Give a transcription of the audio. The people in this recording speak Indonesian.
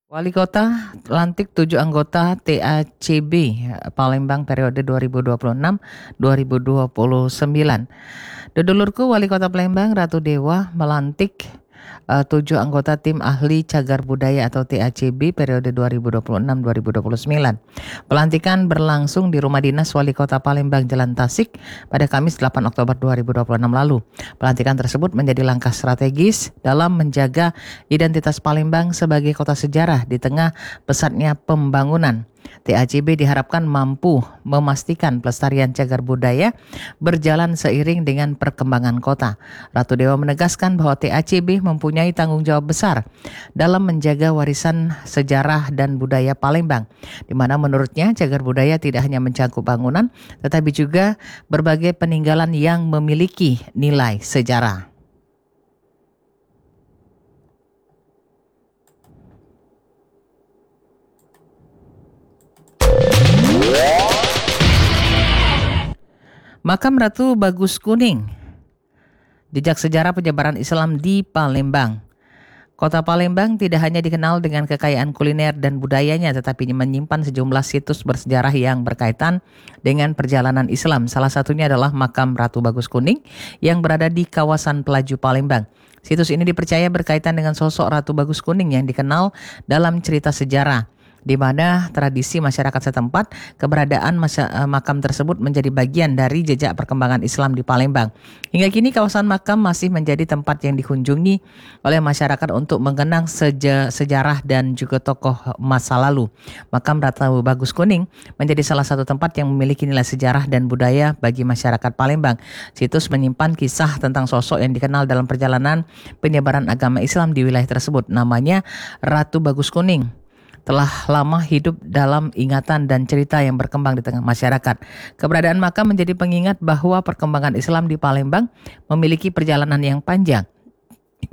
Wali Kota lantik 7 anggota TACB Palembang periode 2026-2029. Dodolurku Wali Kota Palembang Ratu Dewa melantik 7 anggota tim ahli cagar budaya atau TACB periode 2026-2029. Pelantikan berlangsung di Rumah Dinas Wali Kota Palembang Jalan Tasik pada Kamis 8 Oktober 2026 lalu. Pelantikan tersebut menjadi langkah strategis dalam menjaga identitas Palembang sebagai kota sejarah di tengah pesatnya pembangunan. TACB diharapkan mampu memastikan pelestarian cagar budaya berjalan seiring dengan perkembangan kota. Ratu Dewa menegaskan bahwa TACB mempunyai tanggung jawab besar dalam menjaga warisan sejarah dan budaya Palembang, di mana menurutnya cagar budaya tidak hanya mencakup bangunan, tetapi juga berbagai peninggalan yang memiliki nilai sejarah. Makam Ratu Bagus Kuning, jejak sejarah penyebaran Islam di Palembang. Kota Palembang tidak hanya dikenal dengan kekayaan kuliner dan budayanya, tetapi menyimpan sejumlah situs bersejarah yang berkaitan dengan perjalanan Islam. Salah satunya adalah Makam Ratu Bagus Kuning yang berada di kawasan Pelaju Palembang. Situs ini dipercaya berkaitan dengan sosok Ratu Bagus Kuning yang dikenal dalam cerita sejarah, di mana tradisi masyarakat setempat keberadaan makam tersebut menjadi bagian dari jejak perkembangan Islam di Palembang. Hingga kini kawasan makam masih menjadi tempat yang dikunjungi oleh masyarakat untuk mengenang sejarah dan juga tokoh masa lalu. Makam Ratu Bagus Kuning menjadi salah satu tempat yang memiliki nilai sejarah dan budaya bagi masyarakat Palembang. Situs menyimpan kisah tentang sosok yang dikenal dalam perjalanan penyebaran agama Islam di wilayah tersebut. Namanya Ratu Bagus Kuning telah lama hidup dalam ingatan dan cerita yang berkembang di tengah masyarakat. Keberadaan makam menjadi pengingat bahwa perkembangan Islam di Palembang memiliki perjalanan yang panjang.